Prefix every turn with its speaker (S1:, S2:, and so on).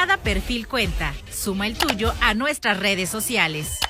S1: Cada perfil cuenta. Suma el tuyo a nuestras redes sociales.